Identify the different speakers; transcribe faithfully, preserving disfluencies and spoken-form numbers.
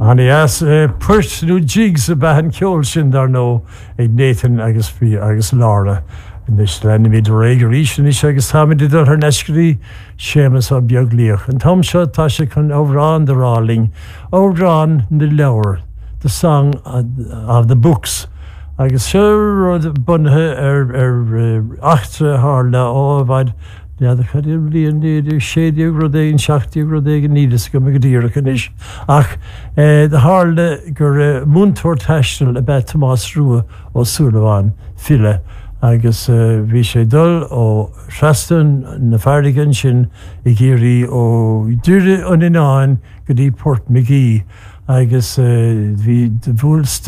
Speaker 1: And yes, uh, pursue jigs about an ceol sin dar no ag Nathan agus fi agus Laura. Nis lenni mi dreig ríis nis agus hamid ar her nescrí Seamus a beagliach. And Tom seo tá se chun overrán the Rawling, overrán the leabhar, the song of, of the books. Agus seo bunthe ar ar achtra hála óbhaid nead a chadir blion níidir séidir rodéin seachtíir rodéin nídas go me díra canis. Ach de hála gur múntóir teisnil a bet Tomás Rua ó Súlaháin file. Agus bhí sé dul ó Shaston na Fardigan sin I géirí ó dúre an ináin go dtí Port McGee agus bhí de bhúil